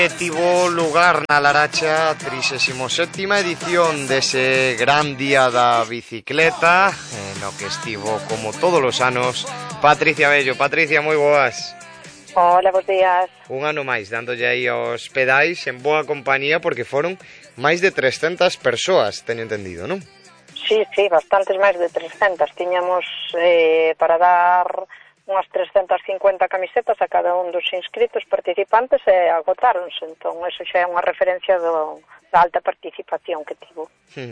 Tivo lugar na Laracha a 37ª edición dese gran día da bicicleta, no que estivo, como todos os anos, Patricia Bello. Patricia, moi boas. Hola, bons días. Un ano máis, dándolle aí aos pedais en boa compañía, porque foron máis de 300 persoas, teño entendido, non? Sí, bastantes máis de 300. Tiñamos para dar unhas 350 camisetas a cada un dos inscritos participantes e agotáronse, entón eso xa é unha referencia da alta participación que tivo.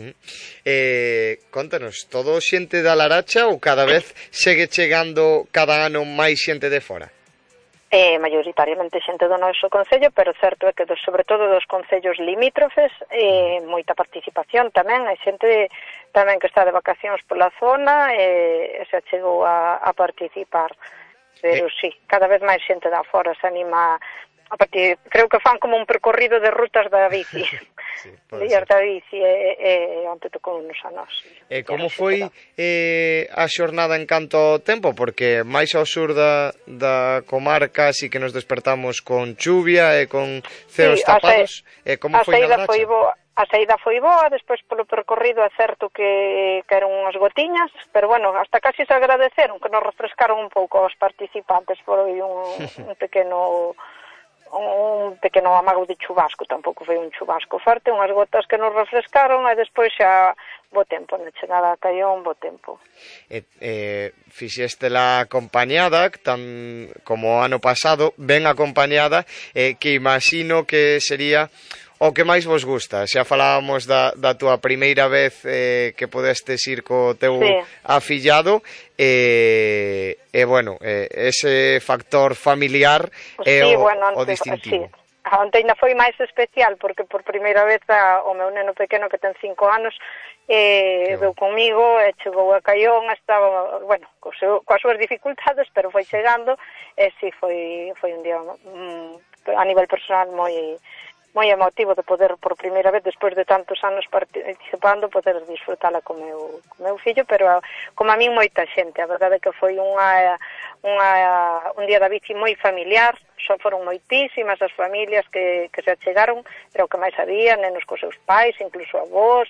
Contanos, todo xente da Laracha ou cada vez segue chegando cada ano máis xente de fora? Maioritariamente xente do noso concello, pero certo é que sobre todo dos concellos limítrofes moita participación tamén, hai xente tamén que está de vacacións pola zona e se chegou a participar, pero sí, cada vez máis xente da fora se anima a partir, creo que fan como un percorrido de rutas da bici. Sí, días da bici e onde tocou nos a nós. E como foi a xornada en canto ao tempo? Porque máis ao sur da comarca sí que nos despertamos con chuvia e con ceos tapados. E como foi na Laracha? A saída foi boa, despois polo percorrido é certo que eran unhas gotiñas, pero bueno, hasta casi se agradeceron que nos refrescaron un pouco aos participantes, foi un pequeno amago de chubasco, tampouco foi un chubasco forte, unhas gotas que nos refrescaron e despois xa bo tempo, na chegada a Caión, bo tempo. Fixéstela acompañada, tan como o ano pasado, ben acompañada, que imagino que sería o que máis vos gusta. Xa falábamos da túa primeira vez que podestes ir co teu afillado e bueno, ese factor familiar é o distintivo. Onte ainda foi máis especial porque por primeira vez o meu neno pequeno que ten 5 anos veu comigo e chegou a Caión, estaba, bueno, coas súas dificultades, pero foi chegando e si foi un día a nivel personal moi emotivo de poder por primeira vez despois de tantos anos participando poder disfrutala co meu fillo, pero como a min moita xente, a verdade é que foi un día da bici moi familiar, só foron moitísimas as familias que se achegaron, era o que máis había, nenos cos seus pais, incluso avós,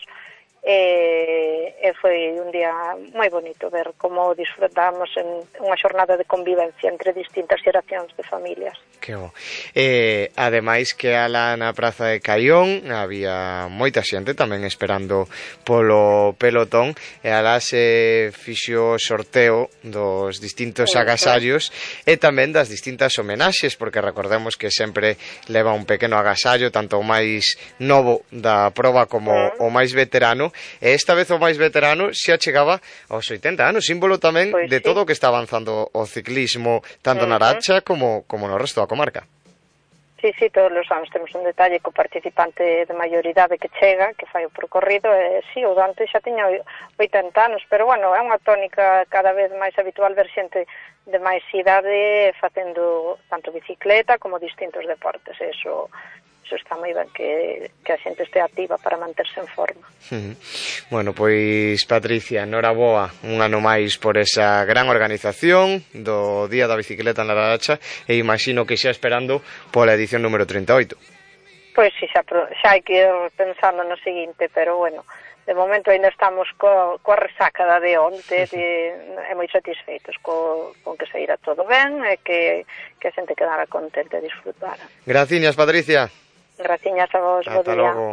e foi un día moi bonito ver como disfrutamos en unha xornada de convivencia entre distintas xeracións de familias. Que bo. Ademais que alá na praza de Caión había moita xente tamén esperando polo pelotón e alá se fixo sorteo dos distintos agasallos e tamén das distintas homenaxes, porque recordemos que sempre leva un pequeno agasallo, tanto o máis novo da proba como o máis veterano. E esta vez o máis veterano xa chegaba aos 80 anos, símbolo tamén de todo o que está avanzando o ciclismo tanto na Laracha como no resto da comarca. Sí, todos os anos temos un detalle co participante de maioridade que chega, que fai o percorrido, e sí, o Dante xa tiña 80 anos, pero bueno, é unha tónica cada vez máis habitual ver xente de máis idade facendo tanto bicicleta como distintos deportes, eso está moi ben que a xente este activa para manterse en forma. Bueno, pois Patricia, noraboa un ano máis por esa gran organización do Día da Bicicleta na Laracha e imagino que xa esperando pola edición número 38. Pois si, xa hai que ir pensando no seguinte, pero bueno, de momento ainda estamos coa resaca da de onte e moi satisfeitos con que saíra todo ben e que a xente quedara contenta e disfrutara. Graciñas, Patricia. Graciñas a vos, bo día. Ata logo.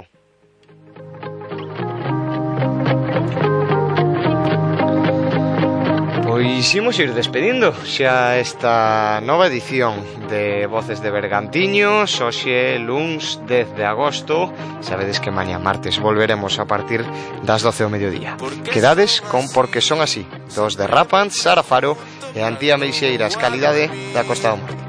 Pois imos ir despedindo xa esta nova edición de Voces de Bergantiños. Hoxe, luns 10 de agosto. Sabedes que mañá martes volveremos a partir das 12 ao mediodía. Quedades con Porque Son Así, dos de Rapant, Sara Faro e Antía Meixeiras, calidade da Costa do Morte.